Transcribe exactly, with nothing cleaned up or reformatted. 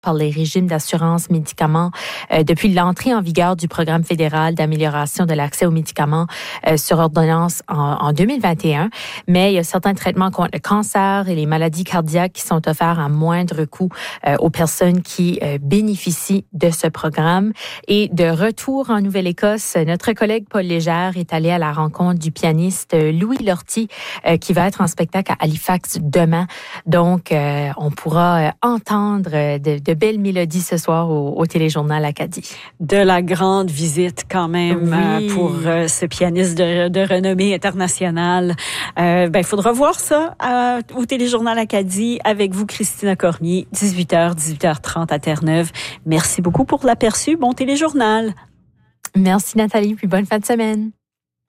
par les régimes d'assurance médicaments euh, depuis l'entrée en vigueur du programme fédéral d'amélioration de l'accès aux médicaments euh, sur ordonnance en, en deux mille vingt et un. Mais il y a certains traitements contre le cancer et les maladies cardiaques qui sont offerts à moindre coût euh, aux personnes qui euh, bénéficient de ce programme. Et de retour en Nouvelle-Écosse, notre collègue Paul Légère est allé à la rencontre du pianiste Louis Lortie euh, qui va être en spectacle à Halifax demain. Donc, euh, on pourra euh, entendre de, de belles mélodies ce soir au, au Téléjournal Acadie. De la grande visite quand même oui. euh, pour euh, ce pianiste de, de renommée internationale. Euh, ben, il faudra voir ça euh, au Téléjournal Acadie avec vous, Christina Cormier, dix-huit heures, dix-huit heures trente à Terre-Neuve. Merci beaucoup pour l'aperçu. Bon Téléjournal. Merci Nathalie, puis bonne fin de semaine.